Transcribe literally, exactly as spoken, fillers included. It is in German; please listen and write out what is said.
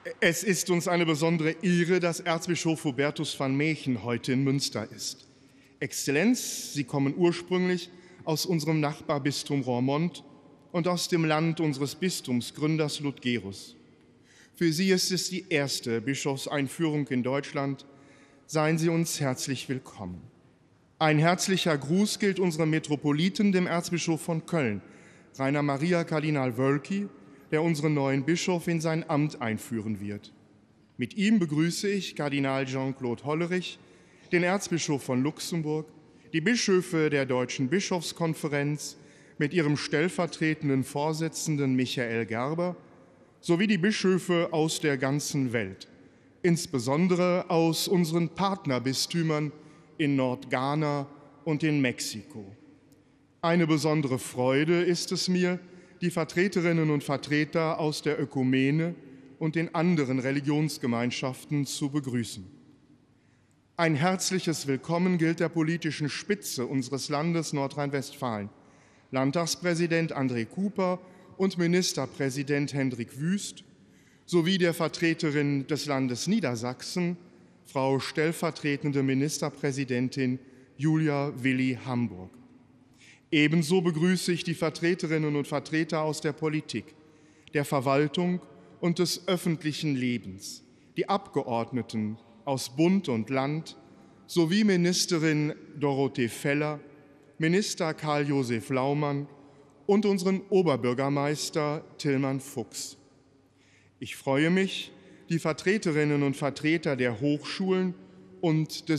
Es ist uns eine besondere Ehre, dass Erzbischof Hubertus van Meechen heute in Münster ist. Exzellenz, Sie kommen ursprünglich aus unserem Nachbarbistum Roermond und aus dem Land unseres Bistumsgründers Ludgerus. Für Sie ist es die erste Bischofseinführung in Deutschland. Seien Sie uns herzlich willkommen. Ein herzlicher Gruß gilt unserem Metropoliten, dem Erzbischof von Köln, Rainer Maria Kardinal Wölki, der unseren neuen Bischof in sein Amt einführen wird. Mit ihm begrüße ich Kardinal Jean-Claude Hollerich, den Erzbischof von Luxemburg, die Bischöfe der Deutschen Bischofskonferenz mit ihrem stellvertretenden Vorsitzenden Michael Gerber sowie die Bischöfe aus der ganzen Welt, insbesondere aus unseren Partnerbistümern in Nordghana und in Mexiko. Eine besondere Freude ist es mir, die Vertreterinnen und Vertreter aus der Ökumene und den anderen Religionsgemeinschaften zu begrüßen. Ein herzliches Willkommen gilt der politischen Spitze unseres Landes Nordrhein-Westfalen, Landtagspräsident André Cooper und Ministerpräsident Hendrik Wüst, sowie der Vertreterin des Landes Niedersachsen, Frau stellvertretende Ministerpräsidentin Julia Willi Hamburg. Ebenso begrüße ich die Vertreterinnen und Vertreter aus der Politik, der Verwaltung und des öffentlichen Lebens, die Abgeordneten aus Bund und Land sowie Ministerin Dorothee Feller, Minister Karl-Josef Laumann und unseren Oberbürgermeister Tillmann Fuchs. Ich freue mich, die Vertreterinnen und Vertreter der Hochschulen und des